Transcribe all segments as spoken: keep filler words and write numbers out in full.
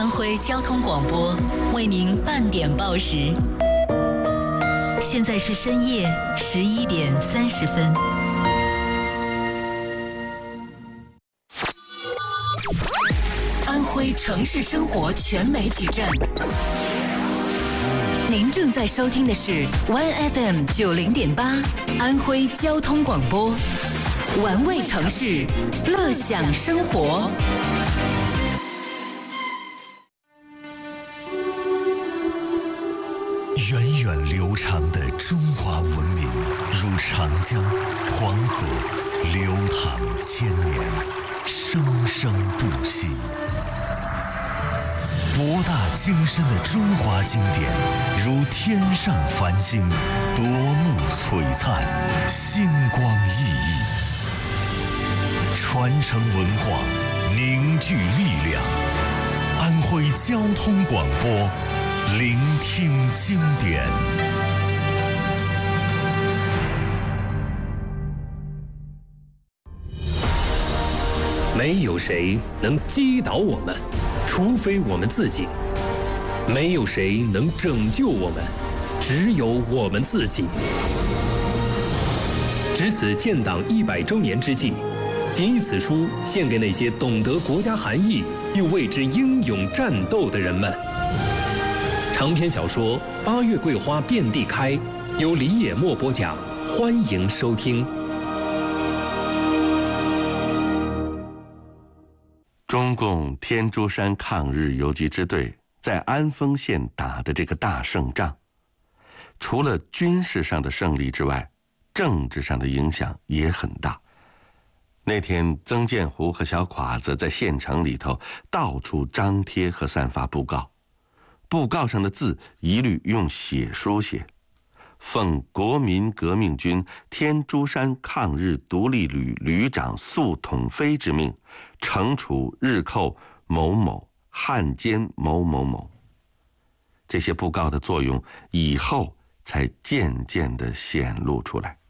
安徽交通广播为您半点报时。现在是深夜十一点三十分。安徽城市生活全媒体站，您正在收听的是 One F M 九零点八，安徽交通广播，玩味城市，乐享生活。 源远流长的中华文明，如长江、黄河，流淌千年，生生不息。博大精深的中华经典，如天上繁星，夺目璀璨，星光熠熠。传承文化，凝聚力量。安徽交通广播，聆听经典。 没有谁能击倒我们，除非我们自己；没有谁能拯救我们，只有我们自己。值此建党一百周年之际，谨以此书献给那些懂得国家含义又为之英勇战斗的人们。长篇小说《八月桂花遍地开》，由李野墨播讲，欢迎收听。 中共天珠山抗日游击支队在安丰县打的这个大胜仗，除了军事上的胜利之外，政治上的影响也很大。那天，曾建湖和小侉子在县城里头到处张贴和散发布告，布告上的字一律用血书写，奉国民革命军天珠山抗日独立旅旅长粟统飞之命，惩处日寇某某、汉奸某某某。这些布告的作用以后才渐渐地显露出来。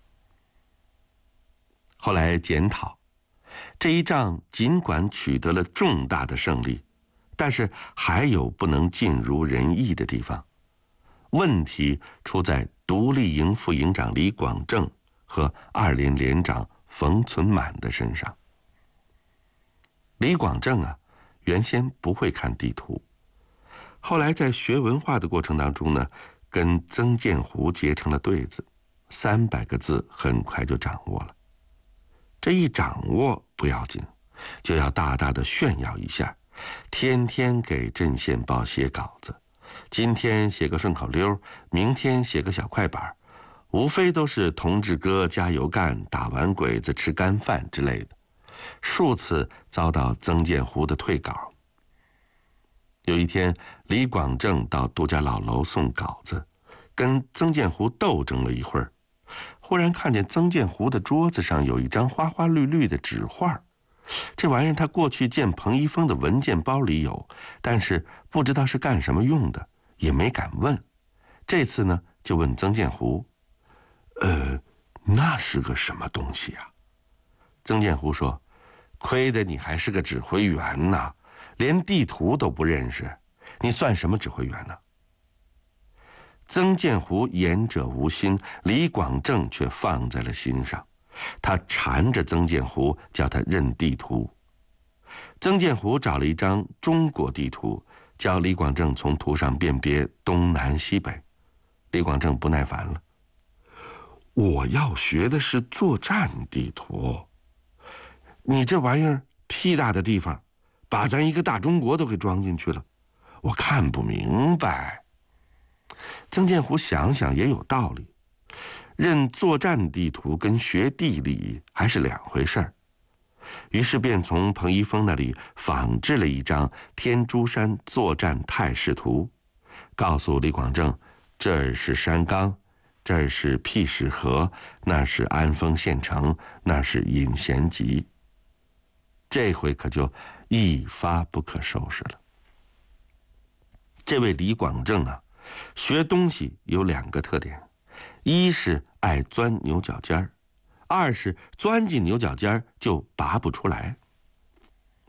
后来检讨，这一仗尽管取得了重大的胜利，但是还有不能尽如人意的地方。问题出在独立营副营长李广正和二连连长冯存满的身上。李广正啊，原先不会看地图，后来在学文化的过程当中呢，跟曾建湖结成了对子，三百个字很快就掌握了。这一掌握不要紧，就要大大的炫耀一下，天天给镇县报写稿子，今天写个顺口溜，明天写个小快板，无非都是同志哥加油干，打完鬼子吃干饭之类的，数次遭到曾建湖的退稿。有一天，李广正到杜家老楼送稿子，跟曾建湖斗争了一会儿，忽然看见曾建湖的桌子上有一张花花绿绿的纸画，这玩意儿他过去见彭一峰的文件包里有，但是不知道是干什么用的，也没敢问。这次呢，就问曾建湖：“呃，那是个什么东西啊？”曾建湖说：“亏得你还是个指挥员呢，连地图都不认识，你算什么指挥员呢？”曾建湖言者无心，李广正却放在了心上，他缠着曾建湖叫他认地图。曾建湖找了一张中国地图，叫李广正从图上辨别东南西北。李广正不耐烦了：“我要学的是作战地图，你这玩意儿屁大的地方，把咱一个大中国都给装进去了，我看不明白。”曾建湖想想也有道理，认作战地图跟学地理还是两回事儿，于是便从彭一峰那里仿制了一张天珠山作战态势图，告诉李广正，这儿是山冈，这儿是辟石河，那是安丰县城，那是隐贤集。这回可就一发不可收拾了。这位李广正啊，学东西有两个特点，一是爱钻牛角尖儿，二是钻进牛角尖儿就拔不出来。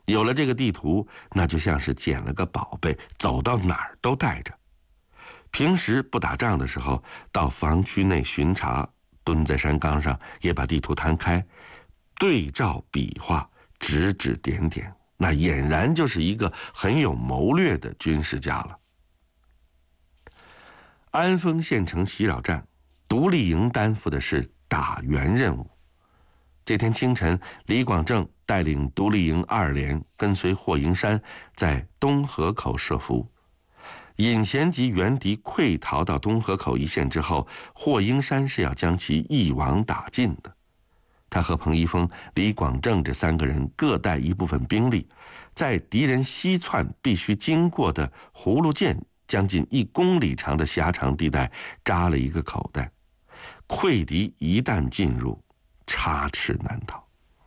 有了这个地图，那就像是捡了个宝贝，走到哪儿都带着。平时不打仗的时候，到防区内巡查，蹲在山岗上也把地图摊开，对照比划，指指点点，那俨然就是一个很有谋略的军事家了。安丰县城袭扰战，独立营担负的是打援任务。这天清晨，李广正带领独立营二连跟随霍英山在东河口设伏。尹贤及援敌溃逃到东河口一线之后，霍英山是要将其一网打尽的。他和彭一峰、李广正这三个人各带一部分兵力，在敌人西窜必须经过的葫芦涧将近一公里长的狭长地带扎了一个口袋，溃敌一旦进入，插翅难逃。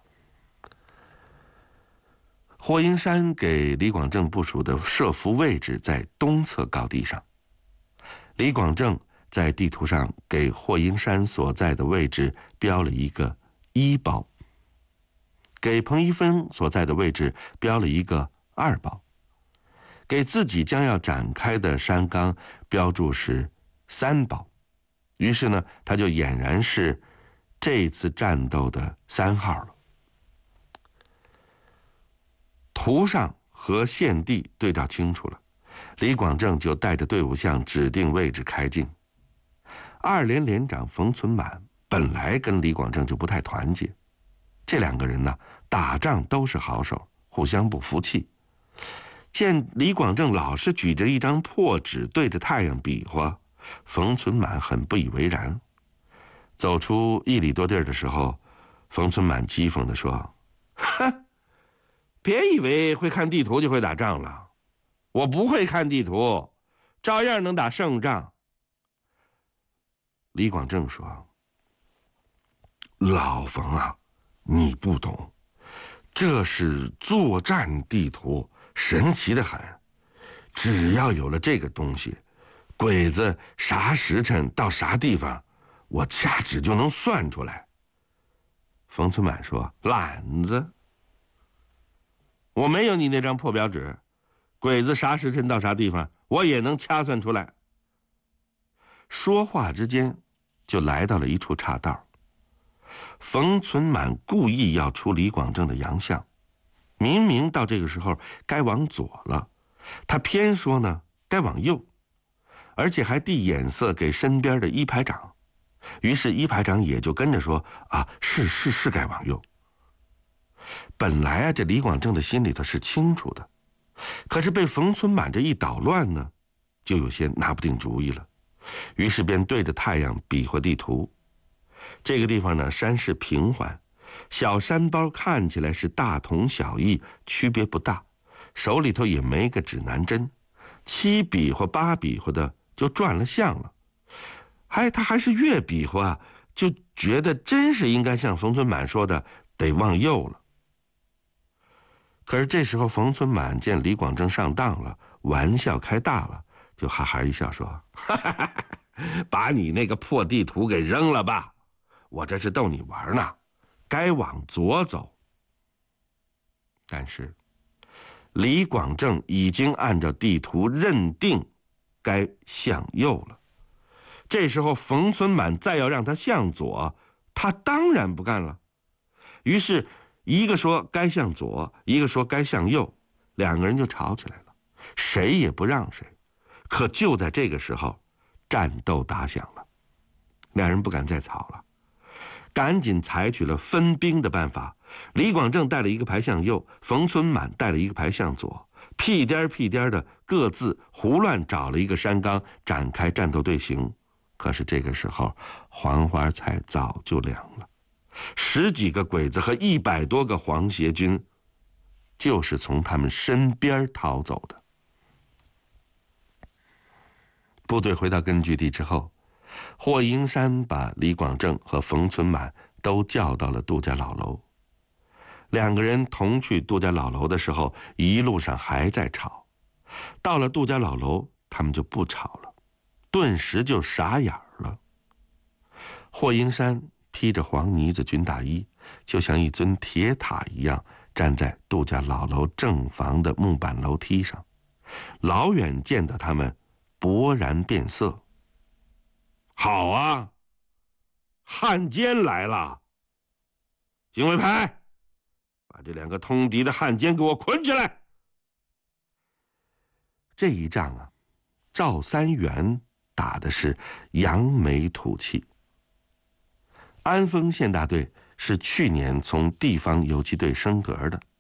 霍英山给李广正部署的设伏位置在东侧高地上，李广正在地图上给霍英山所在的位置标了一个一包，给彭一峰所在的位置标了一个二包，给自己将要展开的山岗标注是三包。于是呢，他就俨然是这次战斗的三号了。图上和现地对照清楚了，李广正就带着队伍向指定位置开进。二连连长冯存满本来跟李广正就不太团结，这两个人呢，打仗都是好手，互相不服气。见李广正老是举着一张破纸对着太阳比划，冯存满很不以为然。走出一里多地儿的时候，冯存满讥讽地说：“哼，别以为会看地图就会打仗了，我不会看地图，照样能打胜仗。”李广正说：“老冯啊，你不懂，这是作战地图，神奇得很。只要有了这个东西，鬼子啥时辰到啥地方，我掐指就能算出来。”冯存满说：“懒子，我没有你那张破表纸，鬼子啥时辰到啥地方，我也能掐算出来。”说话之间，就来到了一处岔道。冯存满故意要出李广正的洋相，明明到这个时候该往左了，他偏说呢该往右，而且还递眼色给身边的一排长。于是一排长也就跟着说：“啊，是是是该往右。”本来啊，这李广正的心里头是清楚的，可是被冯存满这一捣乱呢，就有些拿不定主意了。于是便对着太阳比划地图。这个地方呢，山势平缓，小山包看起来是大同小异，区别不大，手里头也没个指南针，七比划八比划的就转了向了。还他还是越比划就觉得真是应该像冯存满说的得往右了。可是这时候冯存满见李广正上当了，玩笑开大了，就哈哈一笑说：“哈哈哈哈，把你那个破地图给扔了吧，我这是逗你玩呢，该往左走。”但是李广正已经按照地图认定该向右了。这时候冯存满再要让他向左，他当然不干了。于是一个说该向左，一个说该向右，两个人就吵起来了，谁也不让谁。可就在这个时候，战斗打响了，两人不敢再吵了，赶紧采取了分兵的办法。李广正带了一个排向右，冯存满带了一个排向左，屁颠屁颠的各自胡乱找了一个山岗，展开战斗队形。可是这个时候，黄花菜早就凉了，十几个鬼子和一百多个皇协军，就是从他们身边逃走的。部队回到根据地之后，霍英山把李广正和冯存满都叫到了杜家老楼。两个人同去杜家老楼的时候，一路上还在吵。到了杜家老楼，他们就不吵了，顿时就傻眼了。霍英山披着黄呢子军大衣，就像一尊铁塔一样站在杜家老楼正房的木板楼梯上，老远见到他们，勃然变色。好啊，汉奸来了！警卫排，把这两个通敌的汉奸给我捆起来！这一仗啊，赵三元打的是扬眉吐气。安丰县大队是去年从地方游击队升格的，